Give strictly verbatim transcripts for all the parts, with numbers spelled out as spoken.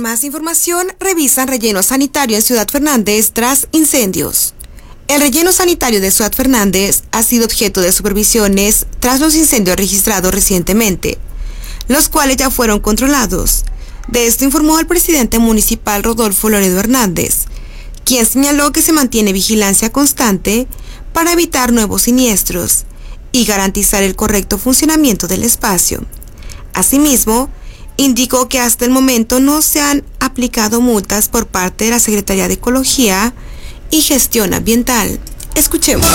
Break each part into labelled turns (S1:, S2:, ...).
S1: más información, revisan relleno sanitario en Ciudad Fernández tras incendios. El relleno sanitario de Ciudad Fernández ha sido objeto de supervisiones tras los incendios registrados recientemente, los cuales ya fueron controlados. De esto informó el presidente municipal Rodolfo Loredo Hernández, quien señaló que se mantiene vigilancia constante para evitar nuevos siniestros y garantizar el correcto funcionamiento del espacio. Asimismo, indicó que hasta el momento no se han aplicado multas por parte de la Secretaría de Ecología y Gestión Ambiental. Escuchemos.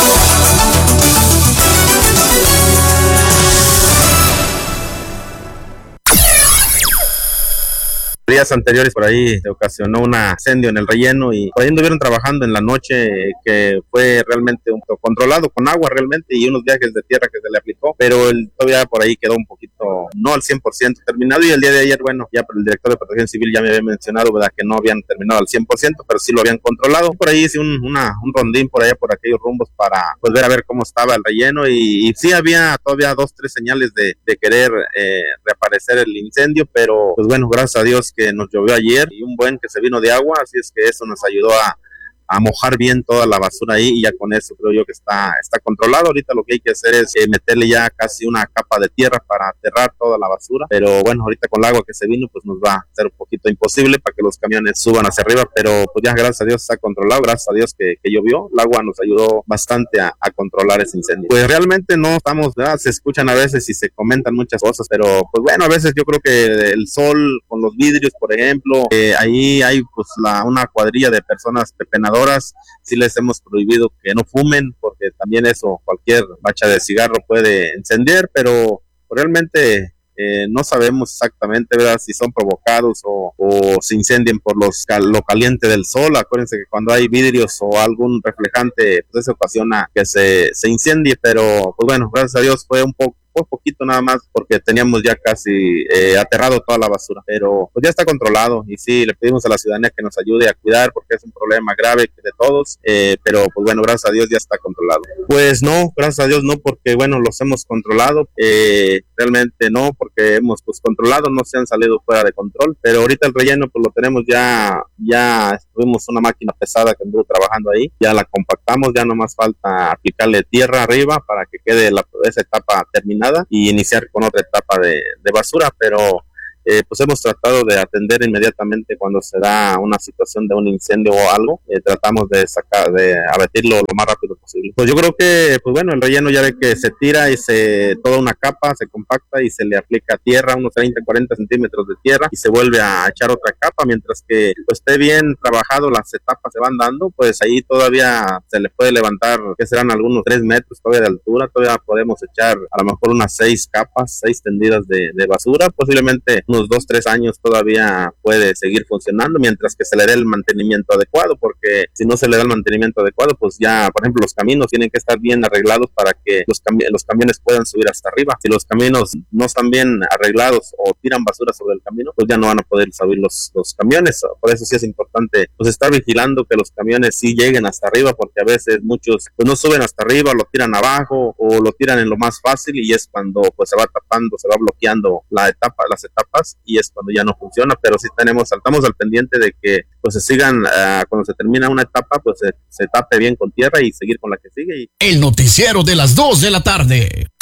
S2: Días anteriores por ahí se ocasionó un incendio en el relleno y por ahí anduvieron trabajando en la noche, que fue realmente un poco controlado con agua realmente y unos viajes de tierra que se le aplicó, pero el, todavía por ahí quedó un poquito, no al cien por ciento terminado, y el día de ayer, bueno, ya el director de Protección Civil ya me había mencionado, ¿verdad?, que no habían terminado al cien por ciento, pero sí lo habían controlado. Por ahí hice un, una, un rondín por allá por aquellos rumbos para pues ver a ver cómo estaba el relleno y, y sí había todavía dos, tres señales de, de querer eh, reaparecer el incendio, pero pues bueno, gracias a Dios que nos llovió ayer y un buen que se vino de agua, así es que eso nos ayudó a, a mojar bien toda la basura ahí y ya con eso creo yo que está, está controlado. Ahorita lo que hay que hacer es eh, meterle ya casi una capa de tierra para aterrar toda la basura, pero bueno, ahorita con el agua que se vino pues nos va a ser un poquito imposible para que los camiones suban hacia arriba, pero pues ya gracias a Dios está controlado, gracias a Dios que, que llovió, el agua nos ayudó bastante a, a controlar ese incendio. Pues realmente no estamos, ¿verdad? Se escuchan a veces y se comentan muchas cosas, pero pues bueno, a veces yo creo que el sol con los vidrios, por ejemplo, eh, ahí hay pues la, una cuadrilla de personas pepenadoras. Sí les hemos prohibido que no fumen, porque también eso, cualquier bacha de cigarro puede encender, pero realmente eh, no sabemos exactamente, ¿verdad?, si son provocados o, o se incendien por los, lo caliente del sol. Acuérdense que cuando hay vidrios o algún reflejante, pues eso ocasiona que se, se incendie, pero pues bueno, gracias a Dios fue un poco un poquito nada más porque teníamos ya casi eh, aterrado toda la basura, pero pues ya está controlado y sí, le pedimos a la ciudadanía que nos ayude a cuidar porque es un problema grave de todos, eh, pero pues bueno, gracias a Dios ya está controlado. Pues no, gracias a Dios no, porque bueno, los hemos controlado, eh, realmente no, porque hemos pues controlado, no se han salido fuera de control, pero ahorita el relleno pues lo tenemos ya, ya tuvimos una máquina pesada que anduvo trabajando ahí, ya la compactamos, ya no más falta aplicarle tierra arriba para que quede la, esa etapa terminada y iniciar con otra etapa de, de basura, pero eh, pues hemos tratado de atender inmediatamente cuando se da una situación de un incendio o algo, eh, tratamos de sacar, de abatirlo lo más rápido posible. Pues yo creo que, pues bueno, el relleno ya ve que se tira y se, toda una capa se compacta y se le aplica tierra, unos treinta, cuarenta centímetros de tierra y se vuelve a echar otra capa, mientras que pues esté bien trabajado, las etapas se van dando, pues ahí todavía se le puede levantar, que serán algunos tres metros todavía de altura, todavía podemos echar a lo mejor unas seis capas, seis tendidas de, de basura, posiblemente unos dos, tres años todavía puede seguir funcionando mientras que se le dé el mantenimiento adecuado, porque si no se le da el mantenimiento adecuado, pues ya, por ejemplo, los caminos tienen que estar bien arreglados para que los, cami- los camiones puedan subir hasta arriba. Si los caminos no están bien arreglados o tiran basura sobre el camino, pues ya no van a poder subir los, los camiones. Por eso sí es importante pues estar vigilando que los camiones sí lleguen hasta arriba, porque a veces muchos pues no suben hasta arriba, lo tiran abajo o lo tiran en lo más fácil y es cuando pues se va tapando, se va bloqueando la etapa, las etapas y es cuando ya no funciona, pero sí tenemos, saltamos al pendiente de que pues se sigan, uh, cuando se termina una etapa, pues se, se tape bien con tierra y seguir con la que sigue. Y...
S3: El noticiero de las dos de la tarde.